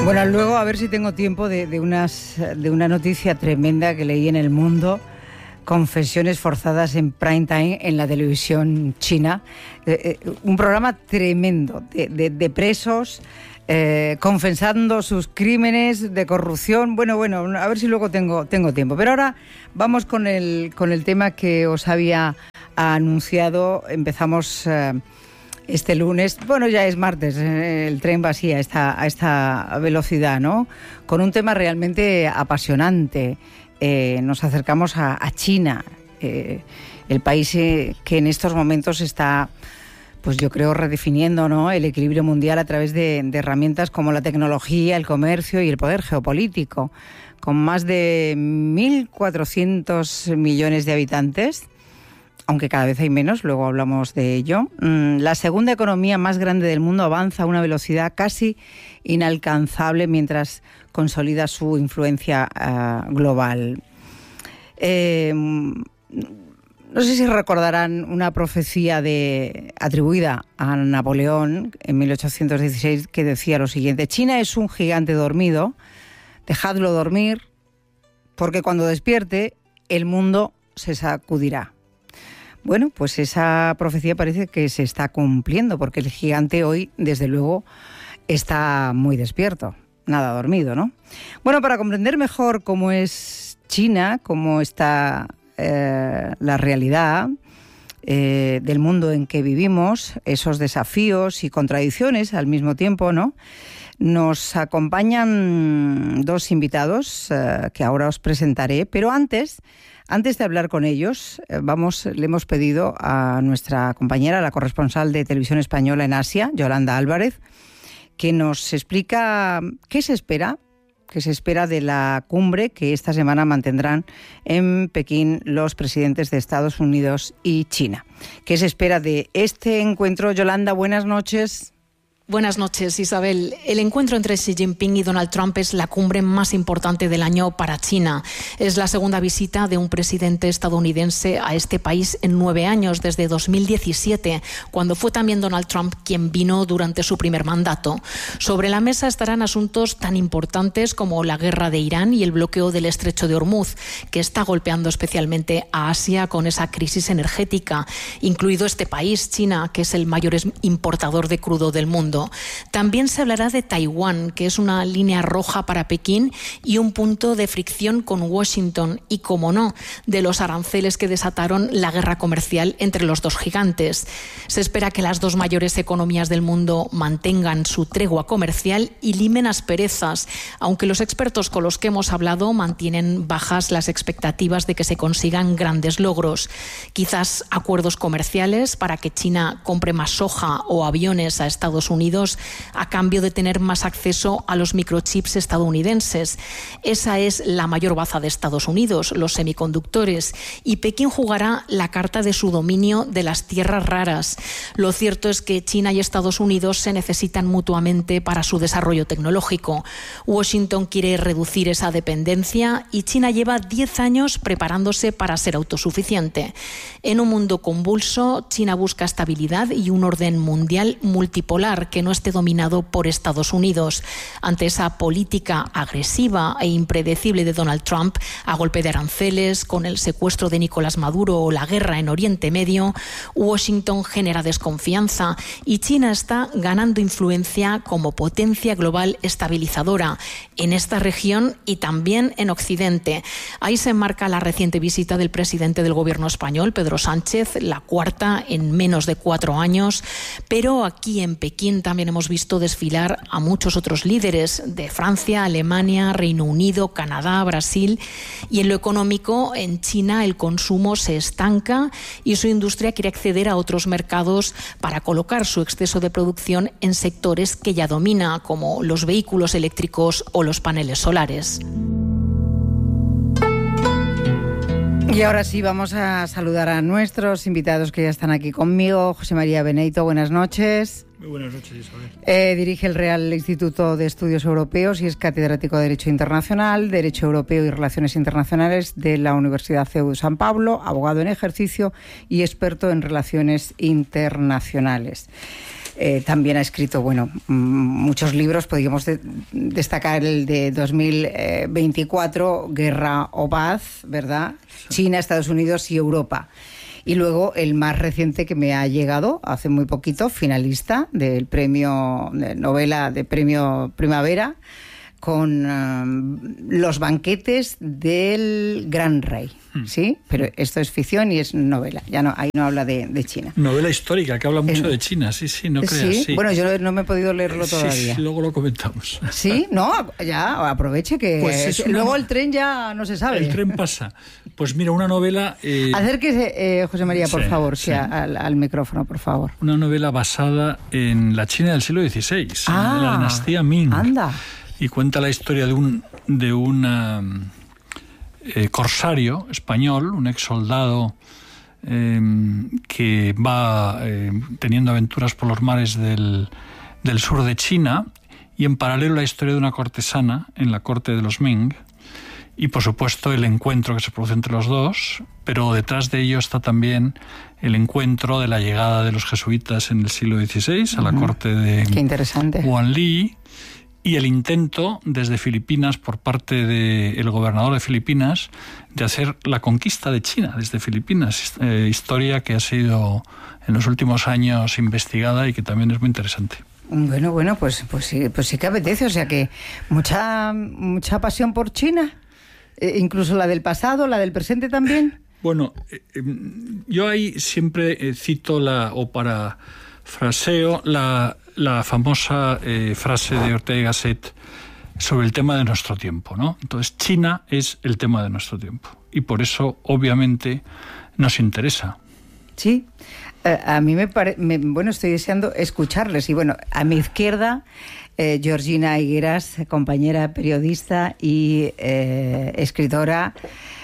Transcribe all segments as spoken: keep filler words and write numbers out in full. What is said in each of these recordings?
Bueno, luego a ver si tengo tiempo de, de, unas, de una noticia tremenda que leí en El Mundo. Confesiones forzadas en prime time en la televisión china. Eh, eh, un programa tremendo de, de, de presos eh, confesando sus crímenes de corrupción. Bueno, bueno, a ver si luego tengo, tengo tiempo. Pero ahora vamos con el, con el tema que os había anunciado. Empezamos eh, este lunes. Bueno, ya es martes. Eh, el tren va así a esta, a esta velocidad, ¿no? Con un tema realmente apasionante. Eh, nos acercamos a, a China, eh, el país eh, que en estos momentos está, pues yo creo, redefiniendo, ¿no?, el equilibrio mundial a través de, de herramientas como la tecnología, el comercio y el poder geopolítico. Con más de mil cuatrocientos millones de habitantes, aunque cada vez hay menos, luego hablamos de ello, la segunda economía más grande del mundo avanza a una velocidad casi inalcanzable mientras consolida su influencia uh, global. Eh, no sé si recordarán una profecía de, atribuida a Napoleón en mil ochocientos dieciséis que decía lo siguiente: China es un gigante dormido, dejadlo dormir, porque cuando despierte el mundo se sacudirá. Bueno, pues esa profecía parece que se está cumpliendo, porque el gigante hoy, desde luego, está muy despierto, nada dormido, ¿no? Bueno, para comprender mejor cómo es China, cómo está eh, la realidad eh, del mundo en que vivimos, esos desafíos y contradicciones al mismo tiempo, ¿no?, nos acompañan dos invitados eh, que ahora os presentaré, pero antes... Antes de hablar con ellos, vamos, le hemos pedido a nuestra compañera, la corresponsal de Televisión Española en Asia, Yolanda Álvarez, que nos explica qué se espera, qué se espera de la cumbre que esta semana mantendrán en Pekín los presidentes de Estados Unidos y China. ¿Qué se espera de este encuentro? Yolanda, buenas noches. Buenas noches, Isabel. El encuentro entre Xi Jinping y Donald Trump es la cumbre más importante del año para China. Es la segunda visita de un presidente estadounidense a este país en nueve años, desde dos mil diecisiete, cuando fue también Donald Trump quien vino durante su primer mandato. Sobre la mesa estarán asuntos tan importantes como la guerra de Irán y el bloqueo del estrecho de Hormuz, que está golpeando especialmente a Asia con esa crisis energética, incluido este país, China, que es el mayor importador de crudo del mundo. También se hablará de Taiwán, que es una línea roja para Pekín y un punto de fricción con Washington, y, como no, de los aranceles que desataron la guerra comercial entre los dos gigantes. Se espera que las dos mayores economías del mundo mantengan su tregua comercial y limen asperezas, aunque los expertos con los que hemos hablado mantienen bajas las expectativas de que se consigan grandes logros. Quizás acuerdos comerciales para que China compre más soja o aviones a Estados Unidos a cambio de tener más acceso a los microchips estadounidenses. Esa es la mayor baza de Estados Unidos, los semiconductores, y Pekín jugará la carta de su dominio de las tierras raras. Lo cierto es que China y Estados Unidos se necesitan mutuamente para su desarrollo tecnológico. Washington quiere reducir esa dependencia y China lleva diez años preparándose para ser autosuficiente. En un mundo convulso, China busca estabilidad y un orden mundial multipolar que no esté dominado por Estados Unidos. Ante esa política agresiva e impredecible de Donald Trump, a golpe de aranceles, con el secuestro de Nicolás Maduro o la guerra en Oriente Medio, Washington genera desconfianza y China está ganando influencia como potencia global estabilizadora en esta región y también en Occidente. Ahí se enmarca la reciente visita del presidente del gobierno español, Pedro Sánchez, la cuarta en menos de cuatro años, pero aquí en Pekín también hemos visto desfilar a muchos otros líderes de Francia, Alemania, Reino Unido, Canadá, Brasil. Y en lo económico, en China el consumo se estanca y su industria quiere acceder a otros mercados para colocar su exceso de producción en sectores que ya domina, como los vehículos eléctricos o los paneles solares. Y ahora sí, vamos a saludar a nuestros invitados que ya están aquí conmigo. José María Benito, buenas noches. Muy buenas noches, Isabel. Eh, dirige el Real Instituto de Estudios Europeos y es catedrático de Derecho Internacional, Derecho Europeo y Relaciones Internacionales de la Universidad C E U de San Pablo, abogado en ejercicio y experto en relaciones internacionales. Eh, también ha escrito, bueno, muchos libros. Podríamos de, destacar el de dos mil veinticuatro, Guerra o Paz, ¿verdad? China, Estados Unidos y Europa. Y luego el más reciente que me ha llegado hace muy poquito, finalista del premio de novela de premio Primavera, con um, Los banquetes del Gran Rey, ¿sí? Pero esto es ficción y es novela, ya no, ahí no habla de, de China. Novela histórica, que habla mucho Eh, de China, sí, sí, no creas, ¿Sí? sí. Bueno, yo no, no me he podido leerlo todavía. Sí, sí, luego lo comentamos. ¿Sí? No, ya, aproveche que Pues es una- luego el tren ya no se sabe. El tren pasa. Pues mira, una novela... eh, Acérquese, eh, José María, por Sí, favor, sí. sí, al, al micrófono, por favor. una novela basada en la China del siglo dieciséis, en la dinastía Ming. Anda. Y cuenta la historia de un de un eh, corsario español, un ex soldado eh, que va eh, teniendo aventuras por los mares del, del sur de China, y en paralelo la historia de una cortesana en la corte de los Ming, y por supuesto el encuentro que se produce entre los dos, pero detrás de ello está también el encuentro de la llegada de los jesuitas en el siglo dieciséis a la Ujú. corte de Qué interesante. Juan Li, y el intento desde Filipinas por parte del gobernador de Filipinas de hacer la conquista de China desde Filipinas, eh, historia que ha sido en los últimos años investigada y que también es muy interesante. Bueno, bueno, pues, pues, sí, pues sí que apetece, o sea que mucha, mucha pasión por China, eh, incluso la del pasado, la del presente también. Bueno, eh, eh, yo ahí siempre eh, cito la, o para fraseo, la, la famosa eh, frase de Ortega y Gasset sobre el tema de nuestro tiempo, ¿no? Entonces, China es el tema de nuestro tiempo y por eso, obviamente, nos interesa. Sí, eh, a mí me parece, bueno, estoy deseando escucharles. Y bueno, a mi izquierda, eh, Georgina Higueras, compañera periodista y eh, escritora.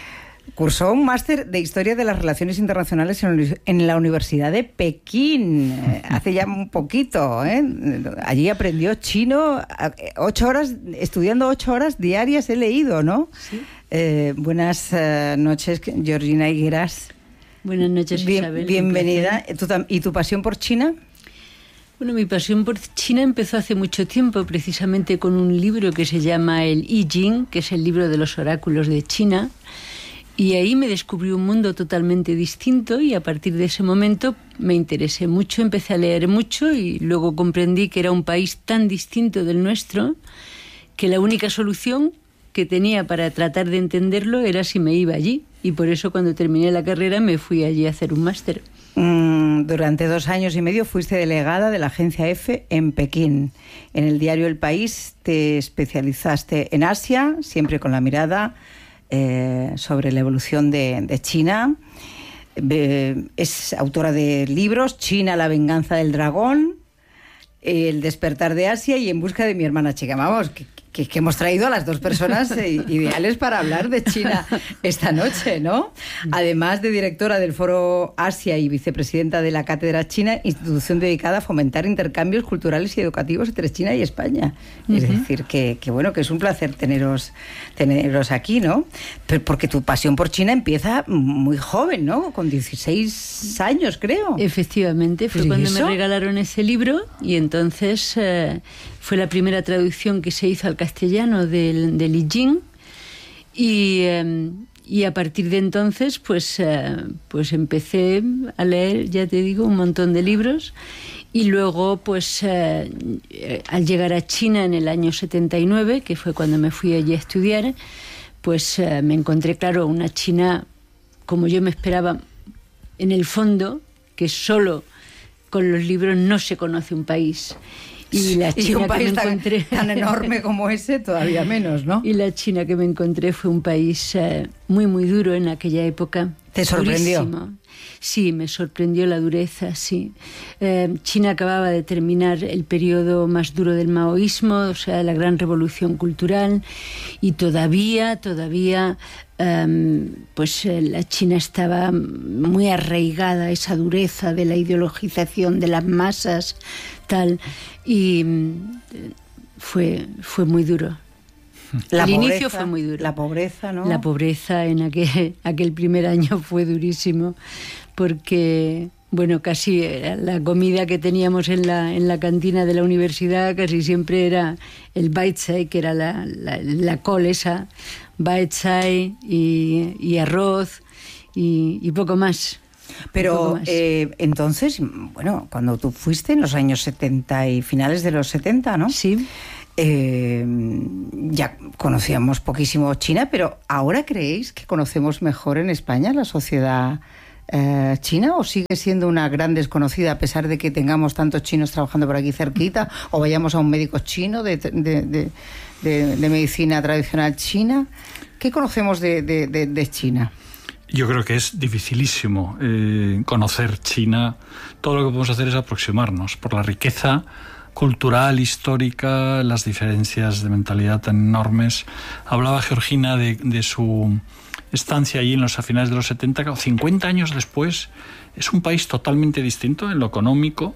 Cursó un máster de Historia de las Relaciones Internacionales en, en la Universidad de Pekín, eh, hace ya un poquito, ¿eh? Allí aprendió chino, eh, ocho horas, estudiando ocho horas diarias he leído, ¿no? Sí. Eh, buenas eh, noches, Georgina Higueras. Buenas noches, Bien- Isabel. un bienvenida. placer. ¿Tú tam- ¿Y tu pasión por China? Bueno, mi pasión por China empezó hace mucho tiempo, precisamente con un libro que se llama el I Ching, que es el libro de los oráculos de China. Y ahí me descubrí un mundo totalmente distinto y a partir de ese momento me interesé mucho, empecé a leer mucho y luego comprendí que era un país tan distinto del nuestro que la única solución que tenía para tratar de entenderlo era si me iba allí. Y por eso cuando terminé la carrera me fui allí a hacer un máster. Mm, durante dos años y medio fuiste delegada de la agencia EFE en Pekín. En el diario El País te especializaste en Asia, siempre con la mirada eh, sobre la evolución de, de China. Eh, es autora de libros China, la venganza del dragón, El despertar de Asia y En busca de mi hermana chica. Vamos, que, que, que hemos traído a las dos personas eh, ideales para hablar de China esta noche, ¿no? Además de directora del Foro Asia y vicepresidenta de la Cátedra China, institución dedicada a fomentar intercambios culturales y educativos entre China y España. Es Ujú. decir, que, que bueno, que es un placer teneros, teneros aquí, ¿no? Pero porque tu pasión por China empieza muy joven, ¿no? Con dieciséis años, creo. Efectivamente, fue ¿Y cuando eso? me regalaron ese libro y entonces eh, fue la primera traducción que se hizo al castellano del, del I Ching y, eh, y a partir de entonces pues, eh, pues empecé a leer, ya te digo, un montón de libros y luego pues eh, eh, al llegar a China en el año setenta y nueve, que fue cuando me fui allí a estudiar, pues eh, me encontré, claro, una China como yo me esperaba en el fondo, que solo con los libros no se conoce un país. Y la Y China un que país me tan, encontré tan enorme como ese, todavía menos, ¿no? y la China que me encontré fue un país eh, muy muy duro en aquella época. ¿Te sorprendió? Durísimo. Sí, me sorprendió la dureza, sí. Eh, China acababa de terminar el periodo más duro del maoísmo, o sea, la gran revolución cultural, y todavía, todavía, eh, pues la China estaba muy arraigada a esa dureza de la ideologización de las masas, tal, y fue, fue muy duro. La el pobreza, inicio fue muy duro. La pobreza, ¿no? La pobreza en aquel, aquel primer año fue durísimo, porque, bueno, casi la comida que teníamos en la, en la cantina de la universidad casi siempre era el baitsai, que era la, la, la col esa, baitsai y, y arroz y, y poco más. Pero eh, entonces, bueno, cuando tú fuiste en los años setenta y finales de los setenta, ¿no? Sí. Eh, ya conocíamos poquísimo China, pero ¿ahora creéis que conocemos mejor en España la sociedad eh, china, o sigue siendo una gran desconocida a pesar de que tengamos tantos chinos trabajando por aquí cerquita, o vayamos a un médico chino de, de, de, de, de medicina tradicional china? ¿Qué conocemos de, de, de, de China? Yo creo que es dificilísimo eh, conocer China. Todo lo que podemos hacer es aproximarnos por la riqueza cultural, histórica, las diferencias de mentalidad tan enormes. Hablaba Georgina de, de su estancia allí en los a finales de los setenta, cincuenta años después. Es un país totalmente distinto en lo económico,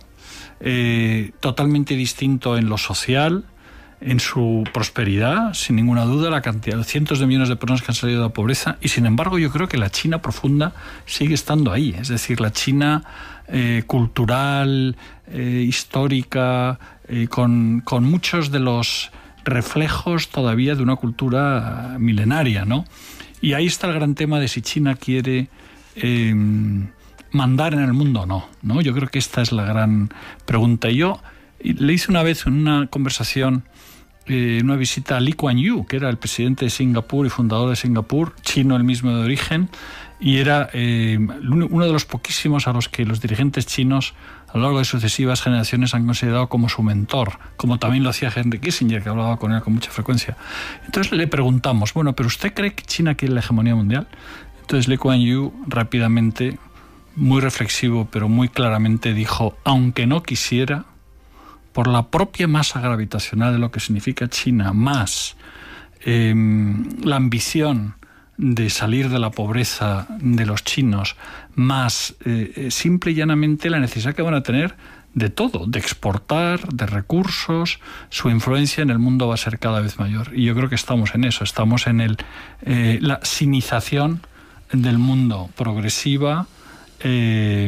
eh, totalmente distinto en lo social, en su prosperidad, sin ninguna duda, la cantidad de cientos de millones de personas que han salido de la pobreza, y sin embargo yo creo que la China profunda sigue estando ahí, es decir, la China eh, cultural, eh, histórica, eh, con, con muchos de los reflejos todavía de una cultura milenaria, ¿no? Y ahí está el gran tema de si China quiere eh, mandar en el mundo o no, ¿no? Yo creo que esta es la gran pregunta. Y yo le hice una vez en una conversación, eh, una visita a Lee Kuan Yew, que era el presidente de Singapur y fundador de Singapur, chino el mismo de origen, y era eh, uno de los poquísimos a los que los dirigentes chinos a lo largo de sucesivas generaciones han considerado como su mentor, como también lo hacía Henry Kissinger, que hablaba con él con mucha frecuencia. Entonces le preguntamos, bueno, ¿pero usted cree que China quiere la hegemonía mundial? Entonces Lee Kuan Yew rápidamente, muy reflexivo, pero muy claramente dijo, aunque no quisiera, por la propia masa gravitacional de lo que significa China, más eh, la ambición de salir de la pobreza de los chinos, más eh, simple y llanamente la necesidad que van a tener de todo, de exportar, de recursos, su influencia en el mundo va a ser cada vez mayor. Y yo creo que estamos en eso, estamos en el eh, la sinización del mundo, progresiva, eh,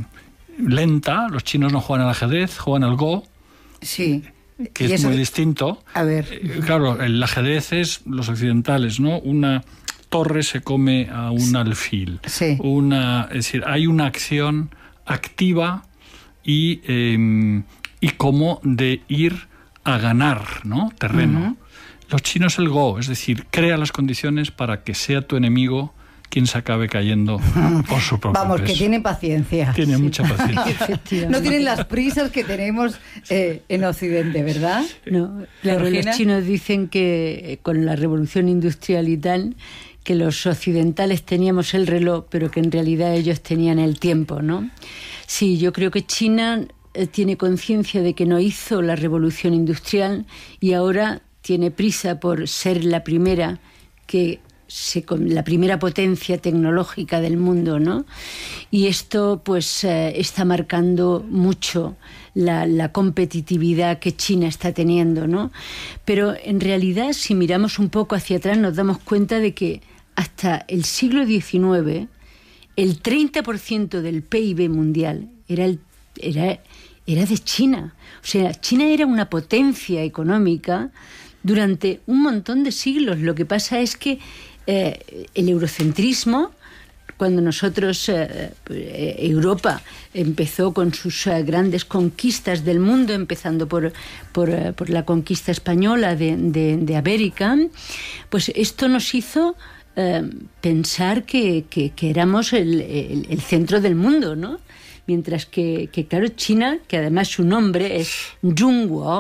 lenta. Los chinos no juegan al ajedrez, juegan al Go. Sí. Que es eso, muy distinto. A ver. Eh, claro, el ajedrez es los occidentales, ¿no? Una torre se come a un sí. alfil. Sí. Una, es decir, hay una acción activa y, eh, y como de ir a ganar, ¿no? Terreno. Uh-huh. Los chinos el Go, es decir, crea las condiciones para que sea tu enemigo quien se acabe cayendo por su propio Vamos, peso. que tienen paciencia. Tienen sí. mucha paciencia. No tienen las prisas que tenemos eh, en Occidente, ¿verdad? No, claro, los chinos dicen que con la revolución industrial y tal, que los occidentales teníamos el reloj, pero que en realidad ellos tenían el tiempo, ¿no? Sí, yo creo que China eh, tiene conciencia de que no hizo la revolución industrial y ahora tiene prisa por ser la primera que Se, la primera potencia tecnológica del mundo, ¿no? Y esto pues eh, está marcando mucho la, la competitividad que China está teniendo, ¿no? Pero en realidad, si miramos un poco hacia atrás, nos damos cuenta de que hasta el siglo diecinueve el treinta por ciento del P I B mundial era, el, era, era de China. O sea, China era una potencia económica durante un montón de siglos. Lo que pasa es que Eh, el eurocentrismo, cuando nosotros, eh, Europa empezó con sus eh, grandes conquistas del mundo, empezando por, por, eh, por la conquista española de, de, de América, pues esto nos hizo eh, pensar que, que, que éramos el, el, el centro del mundo, ¿no? Mientras que, que, claro, China, que además su nombre es Zhongguo,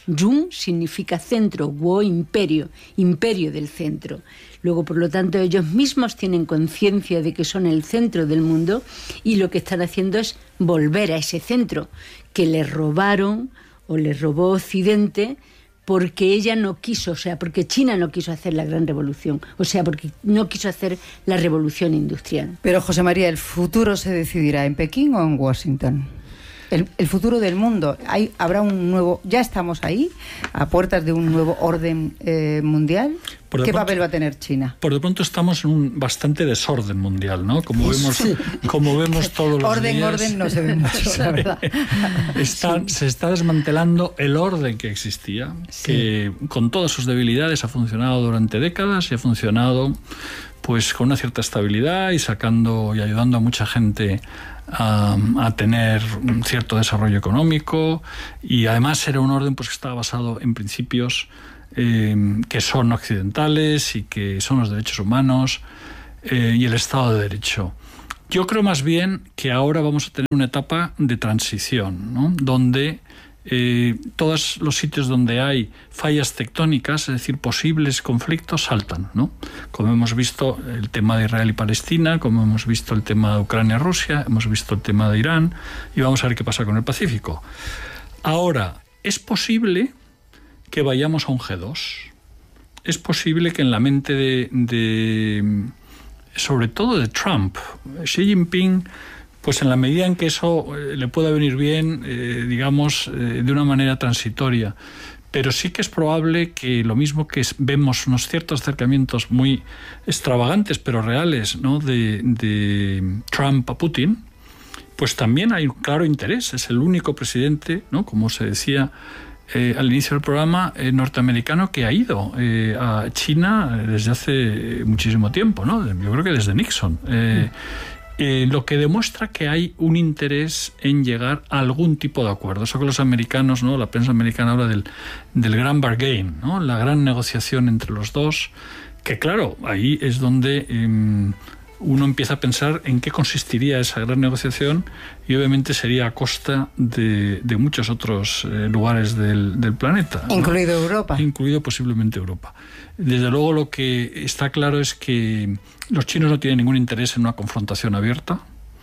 Zhong significa centro, Guo imperio, imperio del centro. Luego, por lo tanto, ellos mismos tienen conciencia de que son el centro del mundo y lo que están haciendo es volver a ese centro que les robaron o les robó Occidente porque ella no quiso, o sea, porque China no quiso hacer la gran revolución, o sea, porque no quiso hacer la revolución industrial. Pero, José María, ¿el futuro se decidirá en Pekín o en Washington? El, el futuro del mundo, ¿hay, habrá un nuevo, ya estamos ahí, a puertas de un nuevo orden eh, mundial? ¿Qué pronto, papel va a tener China? Por de pronto estamos en un bastante desorden mundial, ¿no? Como vemos, sí. como vemos todos los orden, días. Orden, orden no se ve mucho, sí. la verdad. Está, sí. Se está desmantelando el orden que existía, sí. que con todas sus debilidades ha funcionado durante décadas y ha funcionado pues con una cierta estabilidad y sacando y ayudando a mucha gente a, a tener un cierto desarrollo económico, y además era un orden pues que estaba basado en principios eh, que son occidentales y que son los derechos humanos eh, y el Estado de Derecho. Yo creo más bien que ahora vamos a tener una etapa de transición, ¿no? Donde Eh, todos los sitios donde hay fallas tectónicas, es decir, posibles conflictos, saltan, ¿no? Como hemos visto el tema de Israel y Palestina, como hemos visto el tema de Ucrania y Rusia, hemos visto el tema de Irán, y vamos a ver qué pasa con el Pacífico. Ahora, es posible que vayamos a un G dos. Es posible que en la mente de, de sobre todo de Trump, Xi Jinping, pues en la medida en que eso eh, le pueda venir bien, eh, digamos, eh, de una manera transitoria. Pero sí que es probable que lo mismo que es, vemos unos ciertos acercamientos muy extravagantes, pero reales, ¿no?, de, de Trump a Putin, pues también hay un claro interés. Es el único presidente, ¿no?, como se decía eh, al inicio del programa, eh, norteamericano que ha ido eh, a China desde hace muchísimo tiempo, ¿no? Yo creo que desde Nixon. Eh, mm. Eh, lo que demuestra que hay un interés en llegar a algún tipo de acuerdo. Eso que los americanos, ¿no?, la prensa americana habla del, del gran bargain, ¿no?, la gran negociación entre los dos, que claro, ahí es donde eh, uno empieza a pensar en qué consistiría esa gran negociación, y obviamente sería a costa de, de muchos otros eh, lugares del, del planeta, ¿no? Incluido Europa. Incluido posiblemente Europa. Desde luego lo que está claro es que los chinos no tienen ningún interés en una confrontación abierta.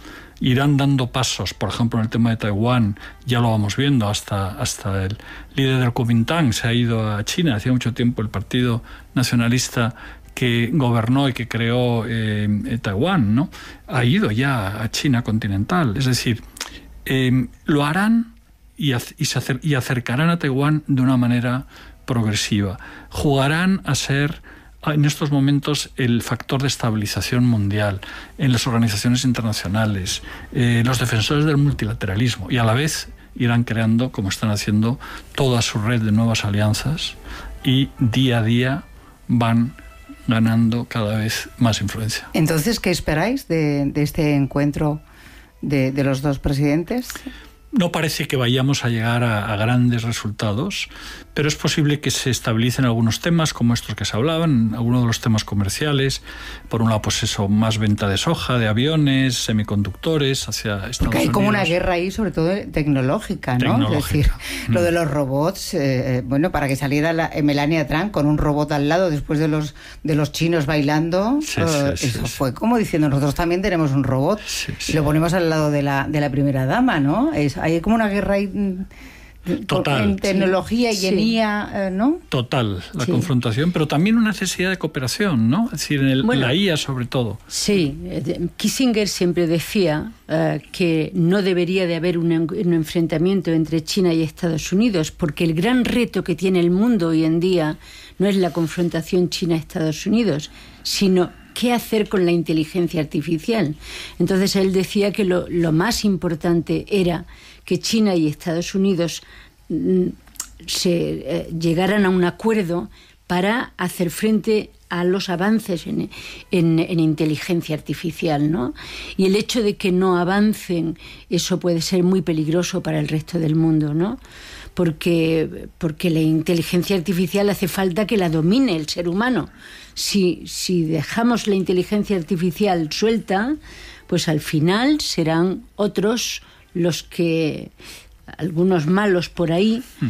Irán dando pasos, por ejemplo, en el tema de Taiwán, ya lo vamos viendo, hasta, hasta el líder del Kuomintang se ha ido a China. Hacía mucho tiempo el Partido Nacionalista que gobernó y que creó eh, Taiwán, ¿no?, ha ido ya a China continental. Es decir, eh, lo harán y, y, se acer, y acercarán a Taiwán de una manera progresiva. Jugarán a ser en estos momentos el factor de estabilización mundial en las organizaciones internacionales, eh, los defensores del multilateralismo, y a la vez irán creando, como están haciendo, toda su red de nuevas alianzas, y día a día van ganando cada vez más influencia. Entonces, ¿qué esperáis de, de este encuentro de, de los dos presidentes? No parece que vayamos a llegar a, a grandes resultados, pero es posible que se estabilicen algunos temas como estos que se hablaban, algunos de los temas comerciales. Por un lado, pues eso, más venta de soja, de aviones, semiconductores hacia Estados Unidos. Porque hay como una guerra ahí, sobre todo tecnológica, ¿no? Tecnológica. Es decir, mm. lo de los robots, eh, bueno, para que saliera la, Melania Trump con un robot al lado después de los de los chinos bailando, sí, eh, sí, eso sí, fue como diciendo, nosotros también tenemos un robot, sí, sí. y lo ponemos al lado de la, de la primera dama, ¿no? Es, hay como una guerra ahí, total, en tecnología sí. y en I A, ¿no? Total, la sí. confrontación, pero también una necesidad de cooperación, ¿no? Es decir, en el, bueno, la I A sobre todo. Sí, Kissinger siempre decía uh, que no debería de haber un, un enfrentamiento entre China y Estados Unidos, porque el gran reto que tiene el mundo hoy en día no es la confrontación China-Estados Unidos, sino qué hacer con la inteligencia artificial. Entonces él decía que lo, lo más importante era que China y Estados Unidos mm, se eh, llegaran a un acuerdo para hacer frente a los avances en, en, en inteligencia artificial, ¿no? Y el hecho de que no avancen, eso puede ser muy peligroso para el resto del mundo, ¿no? Porque, porque la inteligencia artificial hace falta que la domine el ser humano. Si, si dejamos la inteligencia artificial suelta, pues al final serán otros los que, algunos malos por ahí,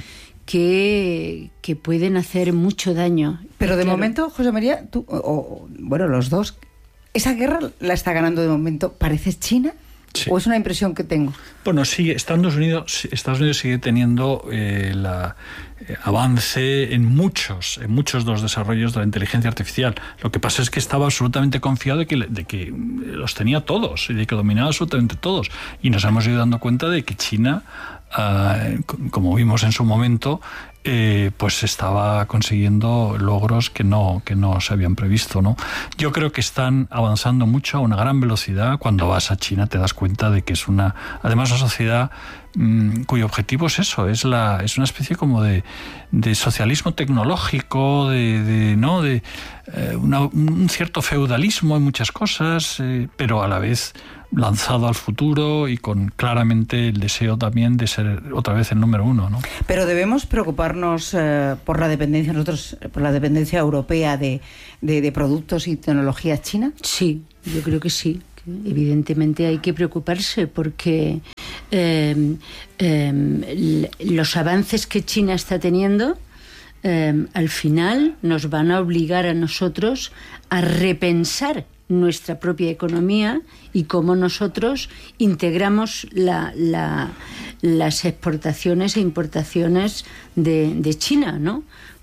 que, que pueden hacer mucho daño. Pero de claro, momento, José María, tú, o, o, bueno, los dos, ¿esa guerra la está ganando de momento, parece China? Sí. ¿O es una impresión que tengo? Bueno, sigue, Estados Unidos, Estados Unidos sigue teniendo eh, la, eh, avance en muchos, en muchos de los desarrollos de la inteligencia artificial. Lo que pasa es que estaba absolutamente confiado de que, de que los tenía todos y de que dominaba absolutamente todos. Y nos hemos ido dando cuenta de que China, eh, como vimos en su momento, Eh, pues estaba consiguiendo logros que no, que no se habían previsto, ¿no? Yo creo que están avanzando mucho a una gran velocidad. Cuando vas a China te das cuenta de que es una, además, una sociedad mmm, cuyo objetivo es eso, es la, es una especie como de, de socialismo tecnológico, de, de no, de eh, una, un cierto feudalismo en muchas cosas, eh, pero a la vez lanzado al futuro y con claramente el deseo también de ser otra vez el número uno, ¿no? Pero debemos preocuparnos eh, por la dependencia nosotros, por la dependencia europea de, de, de productos y tecnologías chinas. Sí, yo creo que sí. Evidentemente hay que preocuparse porque eh, eh, los avances que China está teniendo eh, al final nos van a obligar a nosotros a repensar nuestra propia economía y cómo nosotros integramos la, la, las exportaciones e importaciones de, de China, ¿no?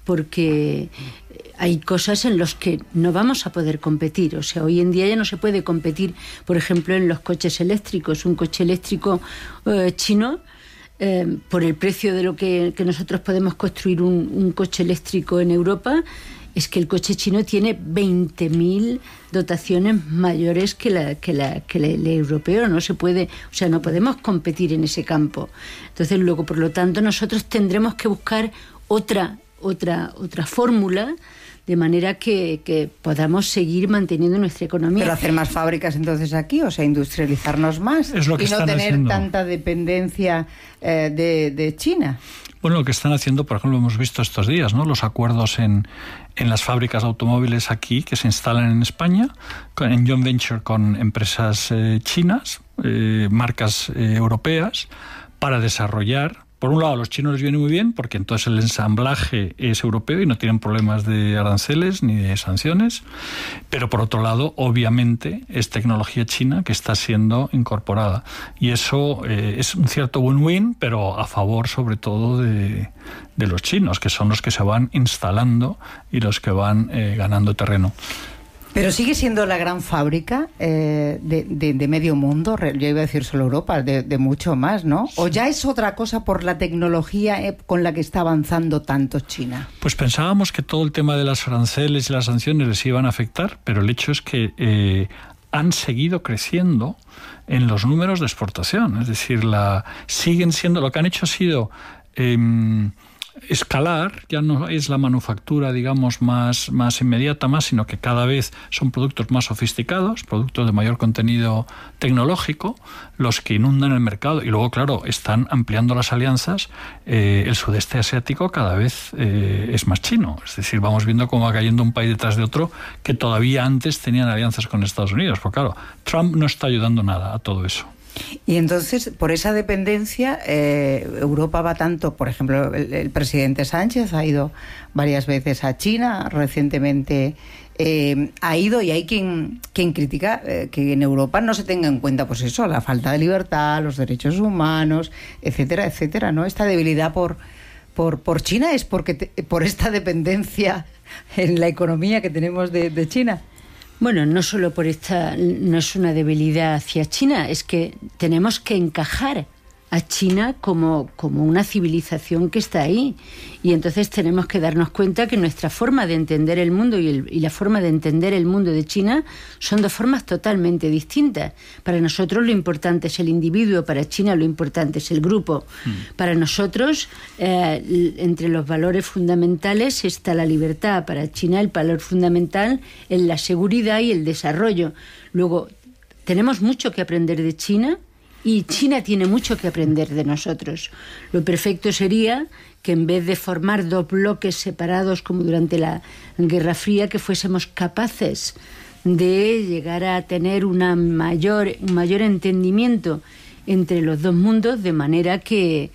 Porque hay cosas en las que no vamos a poder competir. O sea, hoy en día ya no se puede competir, por ejemplo, en los coches eléctricos. Un coche eléctrico eh, chino, eh, por el precio de lo que, que nosotros podemos construir un, un coche eléctrico en Europa, es que el coche chino tiene veinte mil dotaciones mayores que la que la que la, el europeo. No se puede, o sea, no podemos competir en ese campo. Entonces, luego, por lo tanto, nosotros tendremos que buscar otra otra otra fórmula, de manera que, que podamos seguir manteniendo nuestra economía. Pero hacer más fábricas entonces aquí, o sea, industrializarnos más es lo que y no están tener haciendo. Tanta dependencia eh, de, de China. Bueno, lo que están haciendo, por ejemplo, hemos visto estos días, ¿no? Los acuerdos en, en las fábricas de automóviles aquí que se instalan en España, con, en joint venture con empresas eh, chinas, eh, marcas eh, europeas, para desarrollar. Por un lado, a los chinos les viene muy bien porque entonces el ensamblaje es europeo y no tienen problemas de aranceles ni de sanciones, pero por otro lado, obviamente, es tecnología china que está siendo incorporada y eso eh, es un cierto win-win, pero a favor sobre todo de, de los chinos, que son los que se van instalando y los que van eh, ganando terreno. Pero sigue siendo la gran fábrica eh, de, de, de medio mundo, yo iba a decir solo Europa, de, de mucho más, ¿no? ¿O ya es otra cosa por la tecnología eh, con la que está avanzando tanto China? Pues pensábamos que todo el tema de las aranceles y las sanciones les iban a afectar, pero el hecho es que eh, han seguido creciendo en los números de exportación. Es decir, la siguen siendo, lo que han hecho ha sido Eh, escalar, ya no es la manufactura, digamos, más, más inmediata, más, sino que cada vez son productos más sofisticados, productos de mayor contenido tecnológico, los que inundan el mercado. Y luego, claro, están ampliando las alianzas. Eh, el sudeste asiático cada vez eh, es más chino. Es decir, vamos viendo cómo va cayendo un país detrás de otro que todavía antes tenían alianzas con Estados Unidos. Porque, claro, Trump no está ayudando nada a todo eso. Y entonces, por esa dependencia, eh, Europa va tanto, por ejemplo, el, el presidente Sánchez ha ido varias veces a China, recientemente eh, ha ido, y hay quien, quien critica eh, que en Europa no se tenga en cuenta, pues eso, la falta de libertad, los derechos humanos, etcétera, etcétera, ¿no? Esta debilidad por, por, por China es porque te, por esta dependencia en la economía que tenemos de, de China. Bueno, no solo por esta, no es una debilidad hacia China, es que tenemos que encajar a China como, como una civilización que está ahí. Y entonces tenemos que darnos cuenta que nuestra forma de entender el mundo y, el, y la forma de entender el mundo de China son dos formas totalmente distintas. Para nosotros lo importante es el individuo, para China lo importante es el grupo. Mm. Para nosotros, eh, entre los valores fundamentales está la libertad. Para China el valor fundamental es la seguridad y el desarrollo. Luego, tenemos mucho que aprender de China, y China tiene mucho que aprender de nosotros. Lo perfecto sería que en vez de formar dos bloques separados como durante la Guerra Fría, que fuésemos capaces de llegar a tener una mayor, un mayor entendimiento entre los dos mundos, de manera que,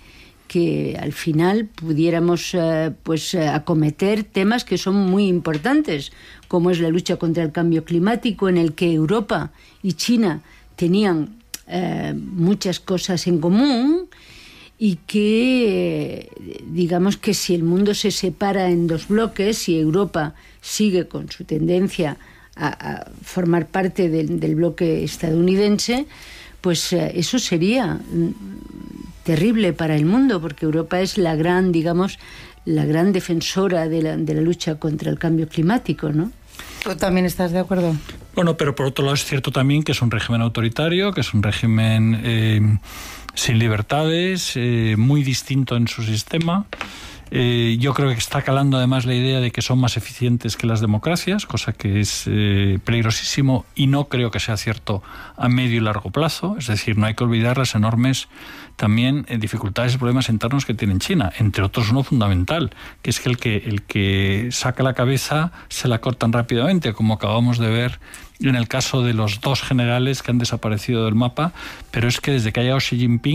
que al final pudiéramos eh, pues eh, acometer temas que son muy importantes, como es la lucha contra el cambio climático, en el que Europa y China tenían eh, muchas cosas en común, y que eh, digamos que si el mundo se separa en dos bloques, si Europa sigue con su tendencia a, a formar parte del, del bloque estadounidense, pues eh, eso sería terrible para el mundo, porque Europa es la gran, digamos, la gran defensora de la, de la lucha contra el cambio climático, ¿no? ¿Tú también estás de acuerdo? Bueno, pero por otro lado es cierto también que es un régimen autoritario, que es un régimen eh, sin libertades, eh, muy distinto en su sistema. Eh, yo creo que está calando además la idea de que son más eficientes que las democracias, cosa que es eh, peligrosísimo, y no creo que sea cierto a medio y largo plazo. Es decir, no hay que olvidar las enormes también eh, dificultades y problemas internos que tiene China, entre otros uno fundamental, que es que el que, el que saca la cabeza se la cortan rápidamente, como acabamos de ver en el caso de los dos generales que han desaparecido del mapa. Pero es que desde que ha llegado Xi Jinping